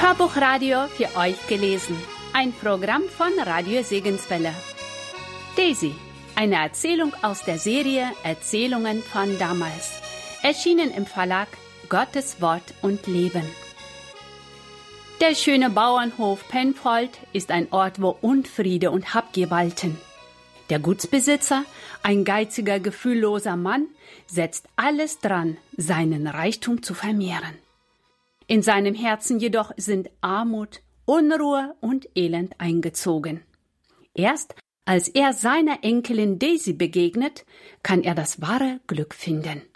Hörbuchradio für euch gelesen. Ein Programm von Radio Segenswelle. Daisy, eine Erzählung aus der Serie Erzählungen von damals. Erschienen im Verlag Gottes Wort und Leben. Der schöne Bauernhof Penfold ist ein Ort, wo Unfriede und Habgier walten. Der Gutsbesitzer, ein geiziger, gefühlloser Mann, setzt alles dran, seinen Reichtum zu vermehren. In seinem Herzen jedoch sind Armut, Unruhe und Elend eingezogen. Erst als er seiner Enkelin Daisy begegnet, kann er das wahre Glück finden.